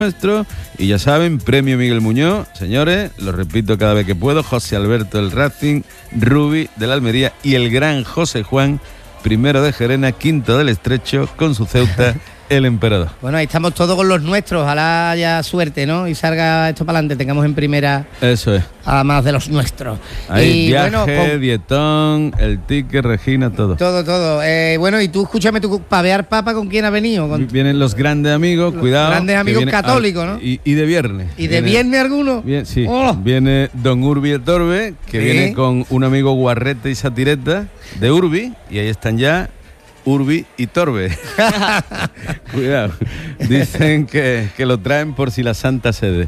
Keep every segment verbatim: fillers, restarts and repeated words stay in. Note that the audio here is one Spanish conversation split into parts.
nuestro. Y ya saben, premio Miguel Muñoz, señores, lo repito cada vez que puedo, José Alberto del Racing, Rubi de la Almería y el gran José Juan, primero de Gerena, quinto del Estrecho, con su Ceuta, el Emperador. Bueno, ahí estamos todos con los nuestros, ojalá haya suerte, ¿no? Y salga esto para adelante, tengamos en primera. Eso es. A más de los nuestros. Hay y viaje, bueno, con... dietón, el ticket, Regina, todo. Todo, todo. Eh, bueno, y tú escúchame, tú, pavear papa, ¿con quién ha venido? Con... Vienen los grandes amigos, los cuidado. Grandes amigos católicos, ¿no? Y, y de viernes. ¿Y de viene, viernes alguno? Bien, sí. Oh. Viene Don Urbi de Torbe, que ¿Sí? viene con un amigo Guarrete y Satireta de Urbi, y ahí están ya Urbi y Torbe. Cuidado. Dicen que, que lo traen por si la Santa Sede.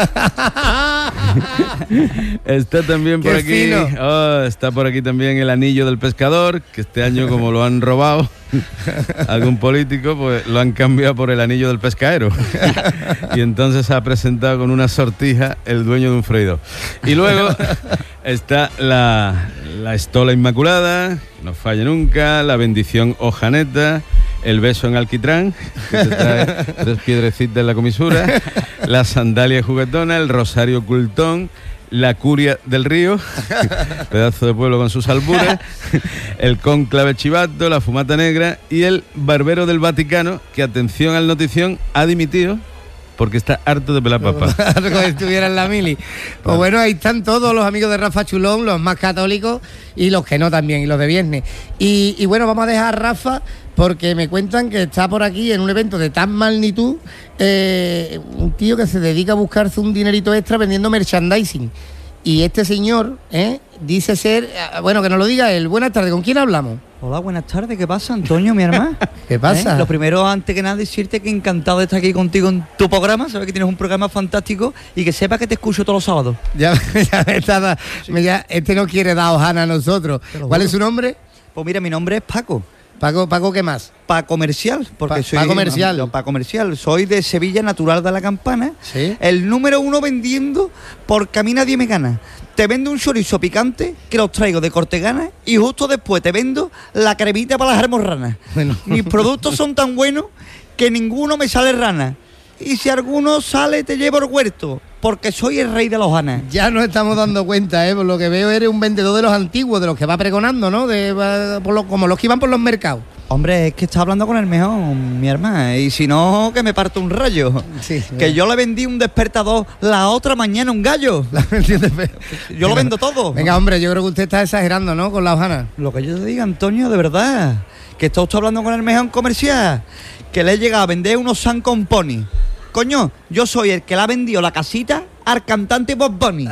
Está también por Qué aquí. Oh, está por aquí también el anillo del pescador, que este año, como lo han robado algún político, pues lo han cambiado por el anillo del pescadero. Y entonces se ha presentado con una sortija el dueño de un freidor. Y luego está la, la estola inmaculada, no falla nunca, la bendición ojaneta, el beso en alquitrán, que te trae tres piedrecitas en la comisura, la sandalia juguetona, el rosario cultón, la curia del río, pedazo de pueblo con sus alburas, el cónclave chivato, la fumata negra y el barbero del Vaticano, que, atención al notición, ha dimitido porque está harto de pelar papas. Como si estuviera en la mili. Pues bueno, ahí están todos los amigos de Rafa Chulón, los más católicos y los que no también, y los de viernes. Y, y bueno, vamos a dejar a Rafa porque me cuentan que está por aquí en un evento de tan magnitud, eh, un tío que se dedica a buscarse un dinerito extra vendiendo merchandising. Y este señor eh, dice ser, bueno, que nos lo diga él. Buenas tardes, ¿con quién hablamos? Hola, buenas tardes, ¿qué pasa, Antonio, mi hermano? ¿Qué pasa? ¿Eh? Lo primero, antes que nada, decirte que encantado de estar aquí contigo en tu programa. Sabes que tienes un programa fantástico y que sepa que te escucho todos los sábados. Ya, ya me está, sí. me ya, este no quiere dar hojana a nosotros. ¿Cuál es su nombre? Pues mira, mi nombre es Paco. Paco, Paco, ¿qué más? Pa comercial, porque pa, soy pa comercial. No, pa comercial. Soy de Sevilla, natural de la Campana. ¿Sí? El número uno vendiendo porque a mí nadie me gana. Te vendo un chorizo picante que los traigo de Cortegana y justo después te vendo la cremita para las almorranas. Bueno. Mis productos son tan buenos que ninguno me sale rana. Y si alguno sale, te llevo al huerto, porque soy el rey de los Hanas. Ya nos estamos dando cuenta, ¿eh? Por lo que veo, eres un vendedor de los antiguos, de los que va pregonando, ¿no? De, por lo, como los que iban por los mercados. Hombre, es que está hablando con el mejor, mi hermana, y si no, que me parto un rayo. Sí, sí. Que yo le vendí un despertador la otra mañana un gallo. Yo lo vendo todo. Venga, hombre, yo creo que usted está exagerando, ¿no? Con la hojana. Lo que yo te diga, Antonio, de verdad. Que está usted hablando con el mejor comercial. Que le he llegado a vender unos San Componi. Coño, yo soy el que le ha vendido la casita al cantante Bob Bunny.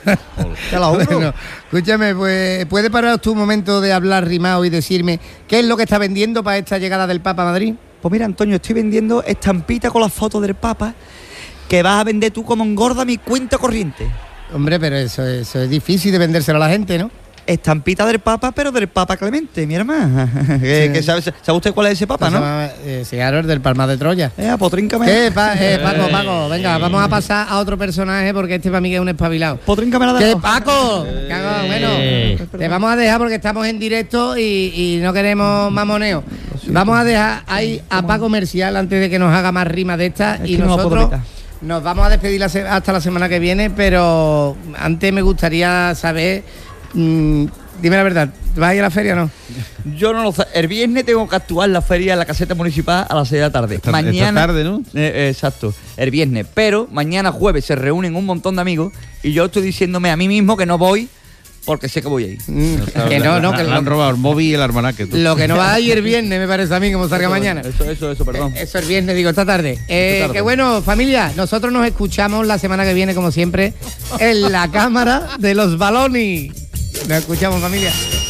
Te lo juro. Bueno, escúchame, pues, ¿puede parar tú un momento de hablar rimado y decirme qué es lo que está vendiendo para esta llegada del Papa a Madrid? Pues mira, Antonio, estoy vendiendo estampita con la foto del Papa que vas a vender tú como engorda mi cuenta corriente. Hombre, pero eso, eso es difícil de vendérselo a la gente, ¿no? Estampita del Papa, pero del Papa Clemente, mi hermana. que, Sí. que sabe, ¿Sabe usted cuál es ese Papa, Pues no? llama, eh, sí, claro, el del Palmar de Troya. Eh, potríncame. ¿Qué, pa, eh, Paco, Paco? Venga, vamos a pasar a otro personaje porque este para mí que es un espabilado. Potríncame la de ¿Qué, los- Paco? Cago, bueno, te vamos a dejar porque estamos en directo y, y no queremos mamoneo. Vamos a dejar ahí a Paco Comercial antes de que nos haga más rimas de estas Es y que no la puedo nosotros evitar. nos vamos a despedir la se- hasta la semana que viene, pero antes me gustaría saber, mmm, dime la verdad, ¿vas a ir a la feria o no? Yo no lo sé. El viernes tengo que actuar en la feria en la caseta municipal a las seis de la tarde. Esta, mañana esta tarde, ¿no? Eh, eh, exacto, el viernes. Pero mañana jueves se reúnen un montón de amigos y yo estoy diciéndome a mí mismo que no voy porque sé que voy a ir. Mm, que no, no, que Le han lo, robado el móvil y el almanaque. tú. lo que no va a ir el viernes, me parece a mí, como salga Eso, mañana. Eso, eso, eso, perdón. Eh, Eso el viernes, digo, esta tarde. Eh, tarde. Que bueno, familia, nosotros nos escuchamos la semana que viene, como siempre, en la cámara de los balones. Nos escuchamos, familia.